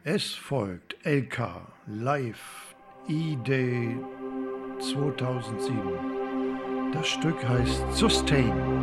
Es folgt LK Live E-Day 2007. Das Stück heißt Sustain.